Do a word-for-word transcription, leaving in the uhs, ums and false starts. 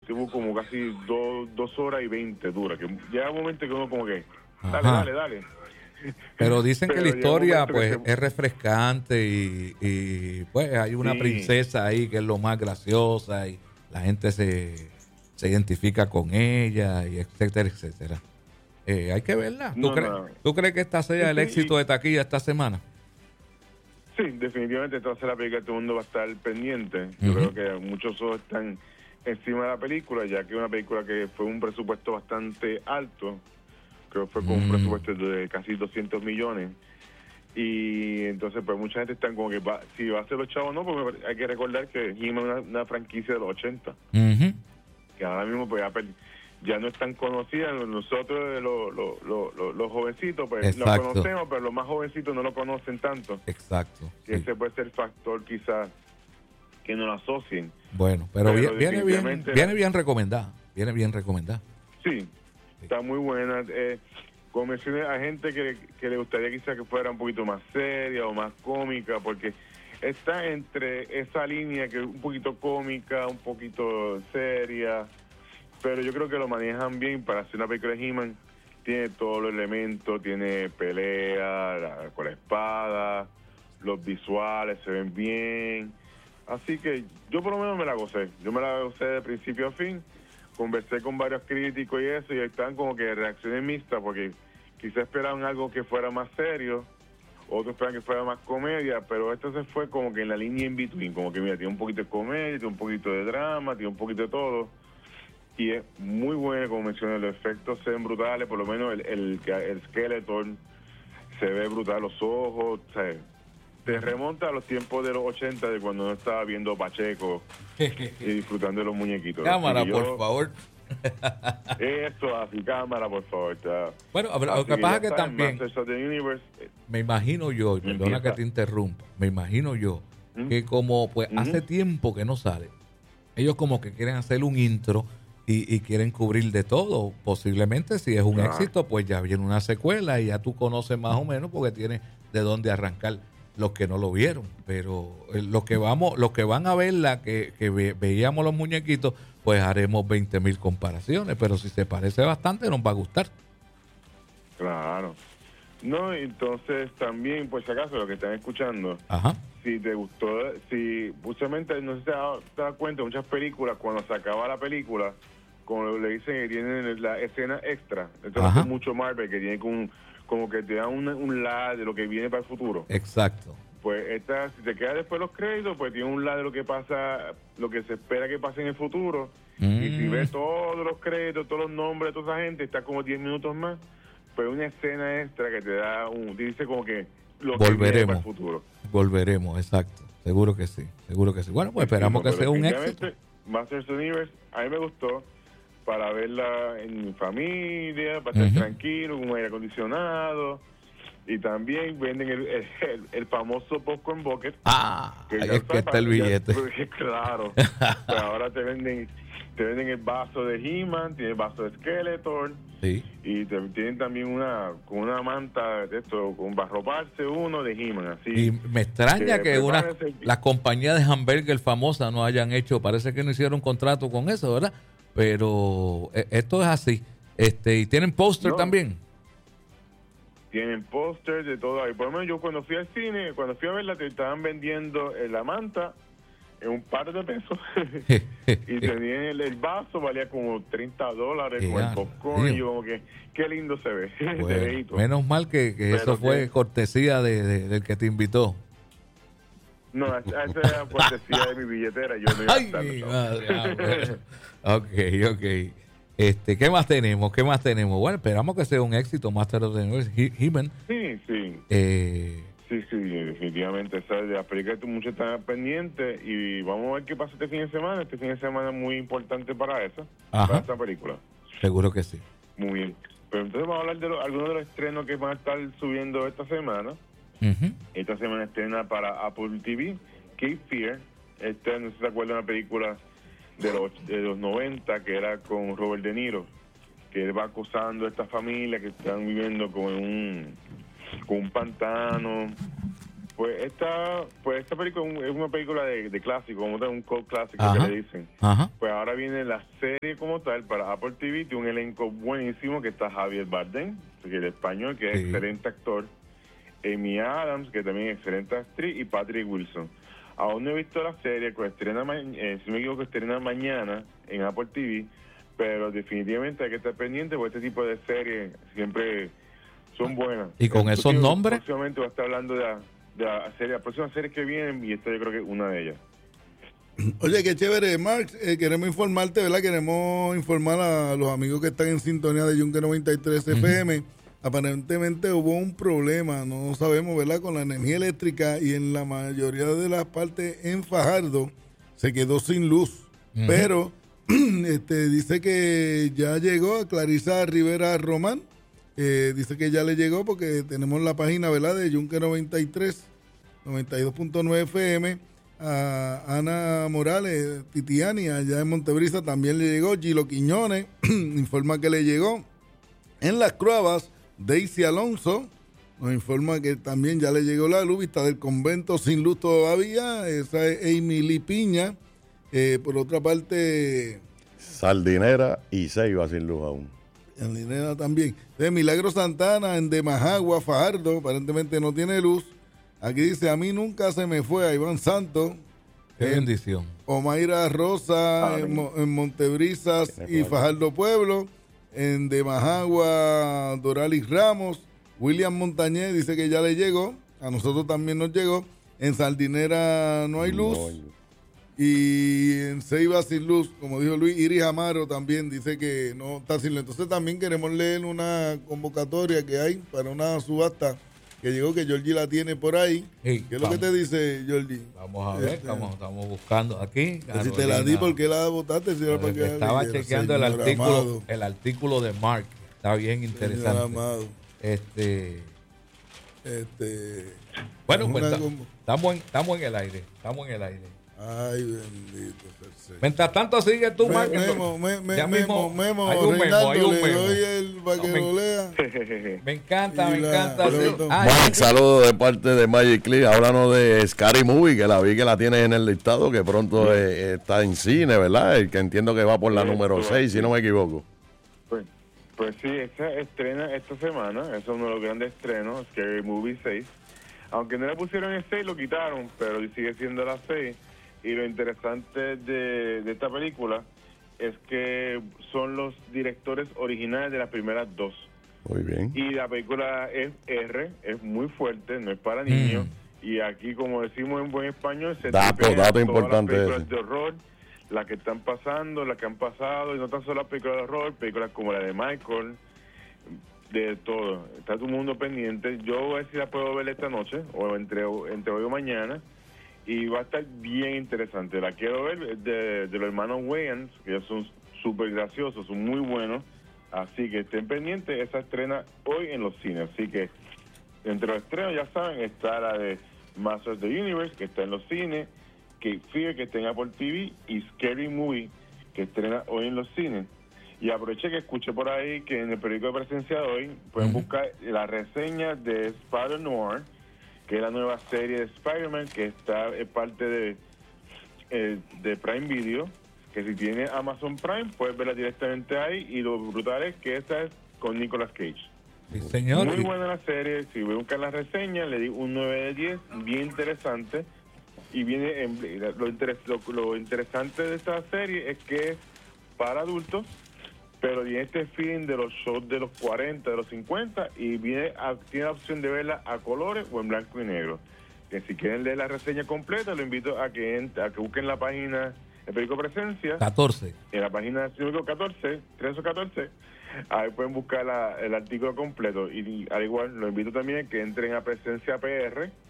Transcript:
tuvo como casi dos, dos horas y veinte dura, que llega un momento que uno como que, dale, Ajá. dale, dale. Pero dicen Pero que la llega un historia momento que pues se- es refrescante y, y, pues hay una Sí. princesa ahí que es lo más graciosa y la gente se, se identifica con ella y etcétera, etcétera. Eh, hay que verla. ¿Tú, No, crees, no. ¿Tú crees que esta sea Sí, el sí, éxito y- de taquilla esta semana? Sí, definitivamente entonces la película todo el mundo va a estar pendiente. Yo Ujú. creo que muchos ojos están encima de la película, ya que es una película que fue un presupuesto bastante alto. Creo que fue con un Mm. presupuesto de casi doscientos millones. Y entonces pues mucha gente está como que va, si va a ser los chavos no, porque hay que recordar que He-Man es una, una franquicia de los ochenta, Ujú. que ahora mismo pues ya, per- ya no es tan conocida. Nosotros los, los, los, los- los jovencitos pues lo Exacto. conocemos, pero los más jovencitos no lo conocen tanto. Exacto. Que Sí. ese puede ser el factor quizás que no lo asocien. Bueno, pero, Pero vi- viene bien, definitivamente viene la- bien recomendada. Viene bien recomendada. Sí, está muy buena. Eh, como mencioné, hay gente que, que le gustaría quizás que fuera un poquito más seria o más cómica, porque está entre esa línea que es un poquito cómica, un poquito seria, pero yo creo que lo manejan bien para hacer una película de He-Man. Tiene todos los elementos, tiene pelea la- con la espada, los visuales se ven bien. Así que yo por lo menos me la gocé. Yo me la gocé de principio a fin. Conversé con varios críticos y eso, y estaban como que reacciones mixtas, porque quizás esperaban algo que fuera más serio, otros esperaban que fuera más comedia, pero esto se fue como que en la línea in between, como que mira, tiene un poquito de comedia, tiene un poquito de drama, tiene un poquito de todo, y es muy bueno, como mencioné, los efectos se ven brutales, por lo menos el, el, el Skeletor se ve brutal, los ojos, o sea, te remonta a los tiempos de los ochenta, de cuando uno estaba viendo Pacheco y disfrutando de los muñequitos. Cámara, Así que yo- por favor. Eso, así, cámara, por favor. ya. Bueno, pero Así lo que pasa es ya que saben, también, Masters of the Universe, eh, me imagino yo, y perdona Empieza. que te interrumpa, me imagino yo ¿Mm? que como pues Ujú. hace tiempo que no sale, ellos como que quieren hacer un intro y, y quieren cubrir de todo. Posiblemente si es un Ah. éxito, pues ya viene una secuela y ya tú conoces más o menos porque tienes de dónde arrancar los que no lo vieron. Pero eh, los que vamos, los que van a verla, que, que ve- veíamos los muñequitos, pues haremos veinte mil comparaciones. Pero si se parece bastante, nos va a gustar. claro. No, entonces también, por si acaso, lo que están escuchando, Ajá. si te gustó, si justamente, no sé si te has dado- te das cuenta, muchas películas, cuando se acaba la película, como le dicen que tienen la escena extra, entonces Ajá. hace mucho Marvel, que tiene como, como que te da un, un lado de lo que viene para el futuro. Exacto. Pues esta, si te queda después los créditos, pues tiene un lado de lo que pasa, lo que se espera que pase en el futuro. Mm. Y si ves todos los créditos, todos los nombres de toda esa gente, está como diez minutos más, pues una escena extra que te da un, dice como que lo que viene para Volveremos. el futuro. Volveremos, exacto. Seguro que sí, seguro que sí. Bueno, pues esperamos que Pero sea un definitivamente, éxito. Masters Universe, a mí me gustó para verla en mi familia, para estar Ujú. tranquilo, con un aire acondicionado. Y también venden el, el, el- el famoso popcorn bucket. Ah, que ahí ya es que está el sabes, ya- billete. porque, claro. Pero ahora te venden te venden el vaso de He-Man, tiene el vaso de Skeletor. Sí. Y te, tienen también una con una manta de esto, con barroparse uno de He-Man, así. Y me extraña que que una, prepárense. las compañías de hamburger famosas no hayan hecho, parece que no hicieron un contrato con eso, ¿verdad? Pero eh, esto es así. Este, y tienen póster No. también. Tienen pósters de todo ahí. Por lo menos yo cuando fui al cine, cuando fui a verla, te estaban vendiendo eh, la manta en un par de pesos. Y tenían el, el vaso, valía como treinta dólares con Ya, el popcorn. Dios. Y yo como que, qué lindo se ve. de Bueno, lejito. menos mal que, que Pero eso fue que- cortesía de, de- del que te invitó. No, esa esa era cortesía de mi billetera. Yo no iba a Ay, gastar, mi ¿no? madre. Ah, bueno. Ok, ok. Este, ¿qué más tenemos? ¿Qué más tenemos? Bueno, esperamos que sea un éxito. Master of the Universe, He- He-Man. Sí, sí. Eh, Sí, sí, definitivamente. Esa de las películas que muchos están pendientes y vamos a ver qué pasa este fin de semana. Este fin de semana es muy importante para esa, Ajá. para esta película. seguro que sí. Muy bien. Pero entonces vamos a hablar de lo- algunos de los estrenos que van a estar subiendo esta semana. Ujú. Esta semana estrena para Apple T V, Cape Fear. Este, no sé si se acuerdan de una película de los, de los noventa que era con Robert De Niro, que él va acosando a esta familia que están viviendo con un, con un pantano, Pues esta, pues esta película es una película de, de clásico, como tal, un cult clásico Ajá. que le dicen. Ajá. Pues ahora viene la serie como tal para Apple T V, de un elenco buenísimo que está Javier Bardem, que es el español, que es Sí. excelente actor, Amy Adams, que también es excelente actriz, y Patrick Wilson. Aún no he visto la serie, que estrena ma- eh, si no me equivoco, estrena mañana en Apple T V, pero definitivamente hay que estar pendiente porque este tipo de series siempre son buenas. ¿Y con Eh, esos próximo- nombres? Próximamente voy a estar hablando de la, de la serie, la próxima serie que viene, y esta yo creo que es una de ellas. Oye, qué chévere, Marx. Eh, queremos informarte, ¿verdad? Queremos informar a los amigos que están en sintonía de Yunque noventa y tres F M. Aparentemente hubo un problema, no sabemos, ¿verdad? Con la energía eléctrica y en la mayoría de las partes en Fajardo se quedó sin luz. Ujú. Pero este, dice que ya llegó Clarisa Rivera Román. Eh, dice que ya le llegó porque tenemos la página, ¿verdad? De Yunque noventa y tres, noventa y dos punto nueve F M. A Ana Morales, Titiani, allá en Montebrisa también le llegó. Gilo Quiñones informa que le llegó. En Las Cruavas, Daisy Alonso nos informa que también ya le llegó la luz. Vista del Convento sin luz todavía. Esa es Amy Lee Piña. Eh, por otra parte, Sardinera y Ceiba sin luz aún. Sardinera también. De Milagro Santana en Demajagua, Fajardo, aparentemente no tiene luz. Aquí dice, a mí nunca se me fue a Iván Santos. Qué Eh, bendición. Omaira Rosa Amén. en, Mo- en Montebrisas Tiene y cuatro. Fajardo Pueblo. En Demajagua, Doralis Ramos. William Montañez dice que ya le llegó. A nosotros también nos llegó. En Sardinera no hay luz. No hay luz. Y en Ceiba sin luz, como dijo Luis, Iris Amaro también dice que no está sin luz. Entonces también queremos leer una convocatoria que hay para una subasta que llegó, que Georgie la tiene por ahí. Sí, ¿Qué es lo que vamos. te dice, Georgie? Vamos a ver, Este, estamos, estamos buscando aquí. que si te la di, ¿por qué la votaste? Si era para que la Estaba leyera. chequeando el Señor artículo, amado, el artículo de Mark. Está bien señor interesante. amado. Este, Este, bueno, es pues una ta- como- estamos en, estamos en el aire. Estamos en el aire. Ay, bendito sea el Señor. Mientras tanto, sigue tú, Me- Mark. Memo, me- me- Ya Memo, mismo Memo, hay un memo, Reinaldo, hay un le memo. doy el para que No, me- lo lea. Me encanta, Y me la- encanta. pero- Sí. Ah, Mark, sí. saludos de parte de Magic Click. Háblanos de Scary Movie, que la vi que la tienes en el listado, que pronto eh, está en cine, ¿verdad? El que entiendo que va por la Sí, número estuvo seis, si aquí. no me equivoco. Pues, pues sí, esta estrena esta semana, es uno de los grandes estrenos, Scary Movie seis. Aunque no le pusieron el seis, lo quitaron, pero sigue siendo la seis. Y lo interesante de, de esta película es que son los directores originales de las primeras dos. Muy bien. Y la película es R, es muy fuerte, no es para niños. Mm. Y aquí, como decimos en buen español, se Dato, tripean dato todas importante las películas ese. de horror, las que están pasando, las que han pasado, y no tan solo las películas de horror, películas como la de Michael, de todo. Está todo el mundo pendiente. Yo voy a ver si la puedo ver esta noche, o entre, entre hoy o mañana, y va a estar bien interesante. La quiero ver, es de, de los hermanos Wayans, que ellos son súper graciosos, son muy buenos, así que estén pendientes. Esa estrena hoy en los cines, así que entre los estrenos, ya saben, está la de Masters of the Universe, que está en los cines, Cape Fear, que está en Apple T V, y Scary Movie, que estrena hoy en los cines. Y aproveché que escuché por ahí que en el periódico de presencia de hoy pueden Ujú. buscar la reseña de Spider Noir, que es la nueva serie de Spider-Man, que está en parte de, eh, de Prime Video, que si tiene Amazon Prime, puedes verla directamente ahí, y lo brutal es que esta es con Nicolas Cage. Sí, señor. Muy buena la serie, si buscan la reseña, le di un nueve de diez, bien interesante, y viene en, lo, interes- lo, lo interesante de esta serie es que es para adultos, pero viene este feeling de los shows de los cuarenta, de los cincuenta, y viene a- tiene la opción de verla a colores o en blanco y negro. Que si quieren leer la reseña completa, lo invito a que ent- a que busquen la página de Perico Presencia, catorce. en la página catorce, trece o catorce, ahí pueden buscar la- el artículo completo. Y, y al igual, lo invito también a que entren a Presencia P R